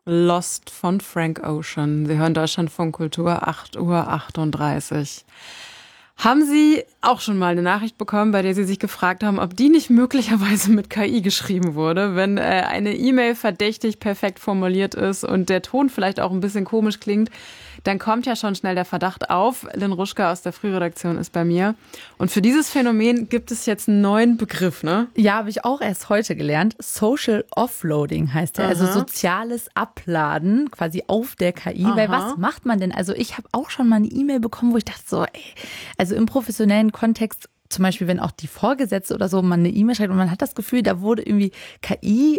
Lost von Frank Ocean. Sie hören Deutschlandfunk Kultur, 8:38 Uhr. Haben Sie auch schon mal eine Nachricht bekommen, bei der Sie sich gefragt haben, ob die nicht möglicherweise mit KI geschrieben wurde? Wenn eine E-Mail verdächtig perfekt formuliert ist und der Ton vielleicht auch ein bisschen komisch klingt, dann kommt ja schon schnell der Verdacht auf. Lynn Ruschka aus der Frühredaktion ist bei mir. Und für dieses Phänomen gibt es jetzt einen neuen Begriff, ne? Ja, habe ich auch erst heute gelernt. Social Offloading heißt der, also soziales Abladen quasi auf der KI. Weil was macht man denn? Also ich habe auch schon mal eine E-Mail bekommen, wo ich dachte so, also im professionellen Kontext, zum Beispiel, wenn auch die Vorgesetzte oder so man eine E-Mail schreibt und man hat das Gefühl, da wurde irgendwie KI